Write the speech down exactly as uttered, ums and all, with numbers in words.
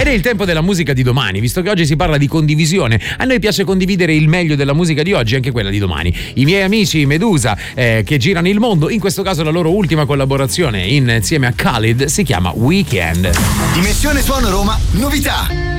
Ed è il tempo della musica di domani, visto che oggi si parla di condivisione. A noi piace condividere il meglio della musica di oggi e anche quella di domani. I miei amici Medusa, eh, che girano il mondo, in questo caso la loro ultima collaborazione insieme a Khalid si chiama Weekend. Dimensione Suono Roma, novità.